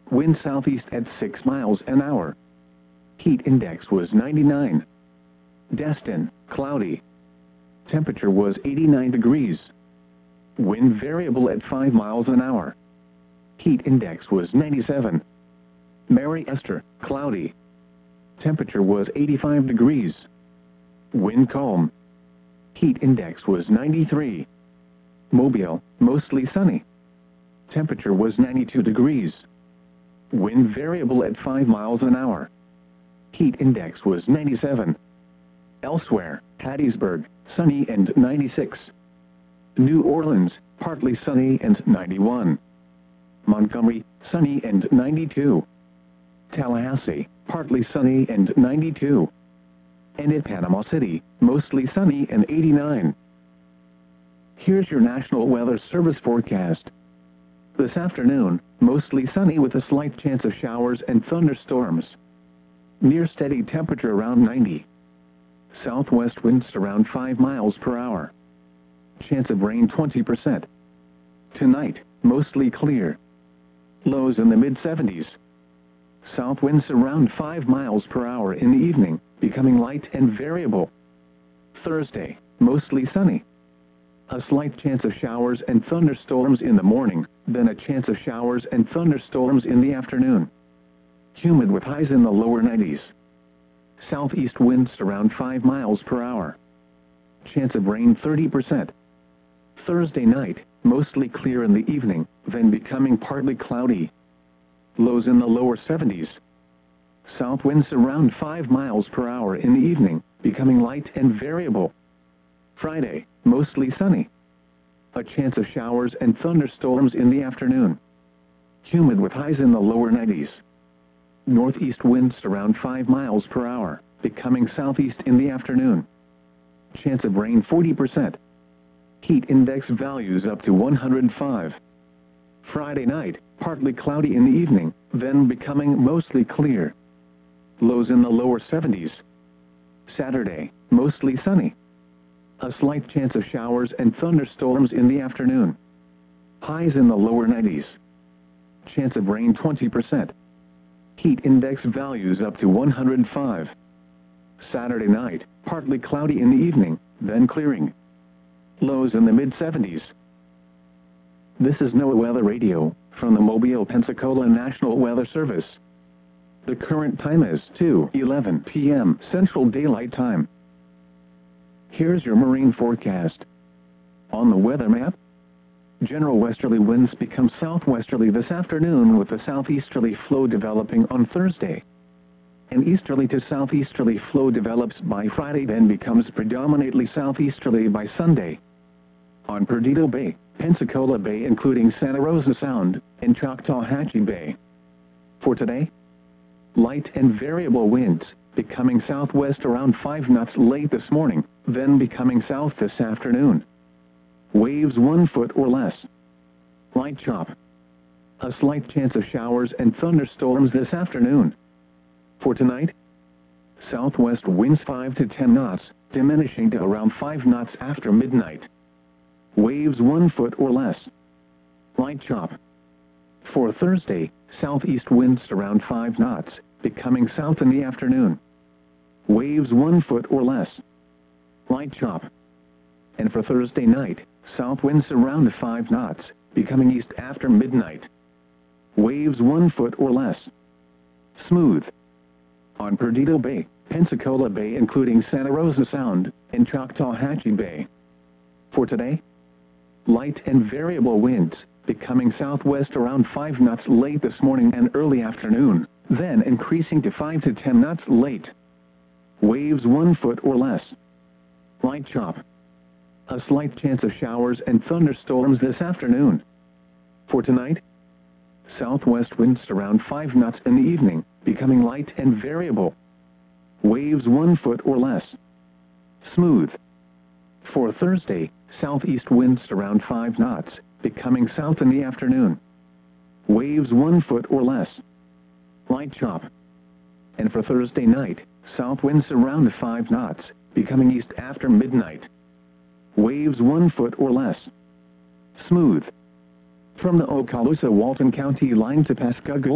wind southeast at 6 miles an hour. Heat index was 99. Destin, cloudy. Temperature was 89 degrees. Wind variable at 5 miles an hour. Heat index was 97. Mary Esther, cloudy. Temperature was 85 degrees. Wind calm. Heat index was 93. Mobile, mostly sunny. Temperature was 92 degrees. Wind variable at 5 miles an hour. Heat index was 97. Elsewhere, Hattiesburg, sunny and 96. New Orleans, partly sunny and 91. Montgomery, sunny and 92. Tallahassee, partly sunny and 92. And in Panama City, mostly sunny and 89. Here's your National Weather Service forecast. This afternoon, mostly sunny with a slight chance of showers and thunderstorms. Near steady temperature around 90. Southwest winds around 5 miles per hour. Chance of rain 20%. Tonight, mostly clear. Lows in the mid-70s. South winds around 5 miles per hour in the evening, becoming light and variable. Thursday, mostly sunny. A slight chance of showers and thunderstorms in the morning, then a chance of showers and thunderstorms in the afternoon. Humid with highs in the lower 90s. Southeast winds around 5 miles per hour. Chance of rain 30%. Thursday night, mostly clear in the evening, then becoming partly cloudy. Lows in the lower 70s. South winds around 5 miles per hour in the evening, becoming light and variable. Friday, mostly sunny. A chance of showers and thunderstorms in the afternoon. Humid with highs in the lower 90s. Northeast winds around 5 miles per hour, becoming southeast in the afternoon. Chance of rain 40%. Heat index values up to 105. Friday night, partly cloudy in the evening, then becoming mostly clear. Lows in the lower 70s. Saturday, mostly sunny. A slight chance of showers and thunderstorms in the afternoon. Highs in the lower 90s. Chance of rain 20%. Heat index values up to 105. Saturday night, partly cloudy in the evening, then clearing. Lows in the mid-70s. This is NOAA Weather Radio, from the Mobile, Pensacola National Weather Service. The current time is 2:11 p.m. Central Daylight Time. Here's your marine forecast. On the weather map, general westerly winds become southwesterly this afternoon with a southeasterly flow developing on Thursday. An easterly to southeasterly flow develops by Friday, then becomes predominantly southeasterly by Sunday. On Perdido Bay, Pensacola Bay including Santa Rosa Sound, and Choctawhatchee Bay. For today, light and variable winds, becoming southwest around 5 knots late this morning, then becoming south this afternoon. Waves 1 foot or less. Light chop. A slight chance of showers and thunderstorms this afternoon. For tonight, southwest winds 5 to 10 knots, diminishing to around 5 knots after midnight. Waves 1 foot or less. Light chop. For Thursday, southeast winds around 5 knots, becoming south in the afternoon. Waves 1 foot or less. Light chop. And for Thursday night, south winds around 5 knots, becoming east after midnight. Waves 1 foot or less. Smooth. On Perdido Bay, Pensacola Bay including Santa Rosa Sound, and Choctawhatchee Bay. For today, light and variable winds, becoming southwest around 5 knots late this morning and early afternoon, then increasing to 5 to 10 knots late. Waves 1 foot or less. Light chop. A slight chance of showers and thunderstorms this afternoon. For tonight, southwest winds around 5 knots in the evening, becoming light and variable. Waves 1 foot or less. Smooth. For Thursday, southeast winds around 5 knots, becoming south in the afternoon. Waves 1 foot or less. Light chop. And for Thursday night, south winds around 5 knots, becoming east after midnight. Waves 1 foot or less. Smooth. From the Okaloosa-Walton County line to Pascagoula,